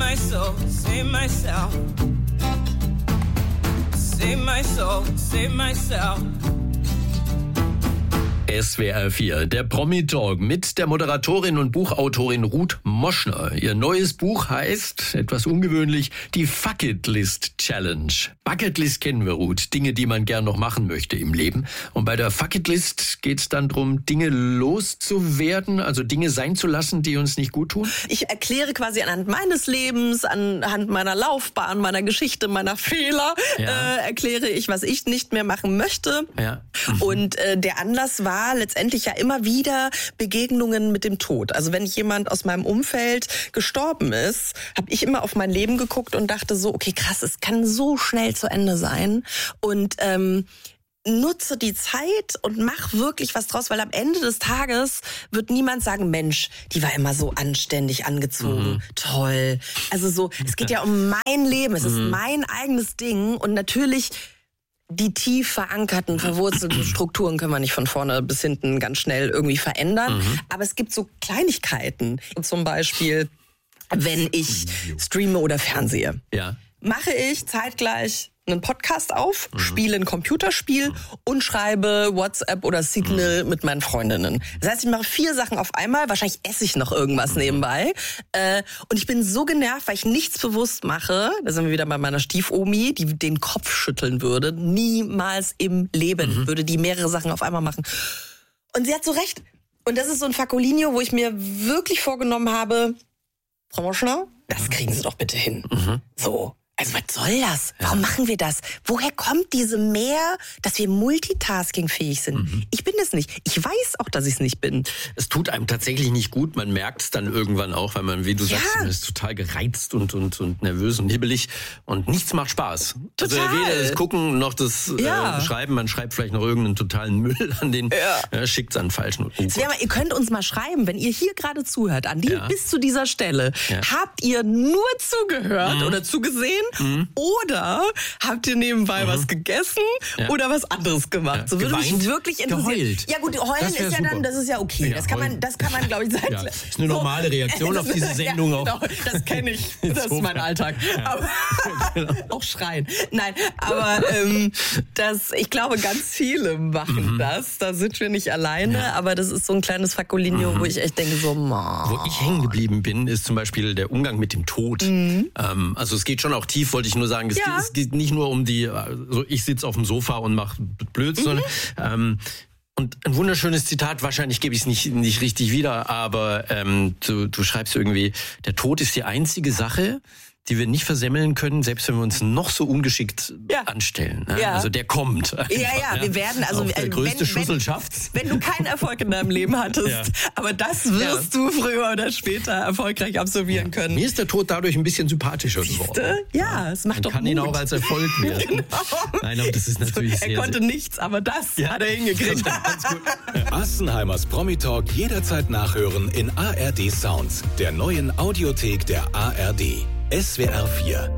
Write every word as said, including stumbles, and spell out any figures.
my soul, save myself. Save my soul, save myself. S W R vier, der Promi-Talk mit der Moderatorin und Buchautorin Ruth Moschner. Ihr neues Buch heißt, etwas ungewöhnlich, die Fuck-It-List Challenge. Bucketlist kennen wir, Ruth, Dinge, die man gern noch machen möchte im Leben. Und bei der Fuck-It-List geht es dann darum, Dinge loszuwerden, also Dinge sein zu lassen, die uns nicht gut tun? Ich erkläre quasi anhand meines Lebens, anhand meiner Laufbahn, meiner Geschichte, meiner Fehler, ja. äh, erkläre ich, was ich nicht mehr machen möchte. Ja. Mhm. Und äh, der Anlass war letztendlich ja immer wieder Begegnungen mit dem Tod. Also wenn jemand aus meinem Umfeld gestorben ist, habe ich immer auf mein Leben geguckt und dachte so, okay, krass, es kann so schnell zu Ende sein. Und ähm, nutze die Zeit und mach wirklich was draus, weil am Ende des Tages wird niemand sagen, Mensch, die war immer so anständig angezogen, mhm. toll. Also so, es geht ja um mein Leben, es mhm. ist mein eigenes Ding und natürlich die tief verankerten, verwurzelten Strukturen können wir nicht von vorne bis hinten ganz schnell irgendwie verändern. Mhm. Aber es gibt so Kleinigkeiten. Zum Beispiel, wenn ich streame oder fernsehe. Ja. Mache ich zeitgleich einen Podcast auf, mhm. spiele ein Computerspiel und schreibe WhatsApp oder Signal mhm. mit meinen Freundinnen. Das heißt, ich mache vier Sachen auf einmal. Wahrscheinlich esse ich noch irgendwas mhm. nebenbei. Äh, und ich bin so genervt, weil ich nichts bewusst mache. Da sind wir wieder bei meiner Stiefomi, die den Kopf schütteln würde. Niemals im Leben mhm. würde die mehrere Sachen auf einmal machen. Und sie hat so recht. Und das ist so ein Facolinho, wo ich mir wirklich vorgenommen habe, Frau Moschner, das kriegen Sie doch bitte hin. Mhm. So. Also was soll das? Warum ja. machen wir das? Woher kommt diese mehr, dass wir multitaskingfähig sind? Mhm. Ich bin es nicht. Ich weiß auch, dass ich es nicht bin. Es tut einem tatsächlich nicht gut. Man merkt es dann irgendwann auch, weil man, wie du ja. sagst, man ist total gereizt und, und, und nervös und hibbelig. Und nichts macht Spaß. Total. Also weder das Gucken noch das ja. äh, Schreiben. Man schreibt vielleicht noch irgendeinen totalen Müll an den, ja. äh, schickt es an den falschen. Oh Svea, ihr könnt uns mal schreiben, wenn ihr hier gerade zuhört, an die ja. bis zu dieser Stelle. Ja. Habt ihr nur zugehört mhm. oder zugesehen? Mhm. Oder habt ihr nebenbei mhm. was gegessen ja. oder was anderes gemacht? Ja. So würde Geweint, mich wirklich interessieren. Geheult. Ja gut, heulen ist ja super. dann, das ist ja okay. Ja, das kann man, das kann man, glaube ich, sagen. Ja. Das ist eine normale Reaktion so, auf diese Sendung ja, auch. Genau, das kenne ich. Das ist mein Alltag. Ja. Aber, genau. Auch schreien. Nein, aber ähm, das, ich glaube, ganz viele machen mhm. das. Da sind wir nicht alleine, ja. aber das ist so ein kleines Facolinho, mhm. wo ich echt denke so, ma. Wo ich hängen geblieben bin, ist zum Beispiel der Umgang mit dem Tod. Mhm. Ähm, also es geht schon auch tief, wollte ich nur sagen. Es, ja. geht, es geht nicht nur um die, also ich sitze auf dem Sofa und mache Blödsinn. Mhm. Ähm, und ein wunderschönes Zitat, wahrscheinlich gebe ich es nicht, nicht richtig wieder, aber ähm, du, du schreibst irgendwie, der Tod ist die einzige Sache, die wir nicht versemmeln können, selbst wenn wir uns noch so ungeschickt ja. anstellen. Ne? Ja. Also der kommt. Einfach, ja, ja, wir werden, also Auch der größte wenn, Schussel wenn, schafft's. Wenn du keinen Erfolg in deinem Leben hattest, ja. aber das wirst ja. du früher oder später erfolgreich absolvieren ja. können. Mir ist der Tod dadurch ein bisschen sympathischer geworden. Ja, es macht Man doch kann Mut. ihn auch als Erfolg werden. Genau. Nein, aber das ist natürlich er sehr, konnte sehr nichts, aber das ja. hat er hingekriegt. Ganz gut. Assenheimers Promi-Talk jederzeit nachhören in A R D Sounds, der neuen Audiothek der A R D. S W R vier.